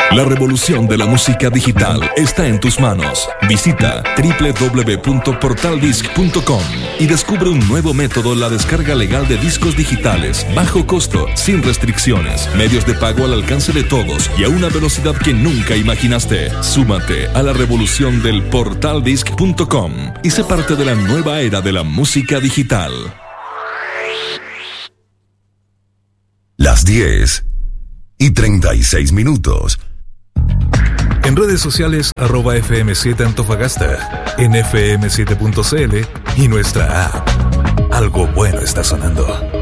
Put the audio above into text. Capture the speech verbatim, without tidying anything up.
La revolución de la música digital está en tus manos. Visita doble u doble u doble u punto portal disc punto com y descubre un nuevo método en la descarga legal de discos digitales, bajo costo, sin restricciones, medios de pago al alcance de todos y a una velocidad que nunca imaginaste. Súmate a la revolución del portal disc punto com y sé parte de la nueva era de la música digital. Las diez y treinta y seis minutos. En redes sociales, arroba F M siete Antofagasta, en F M siete punto C L y nuestra app. Algo bueno está sonando.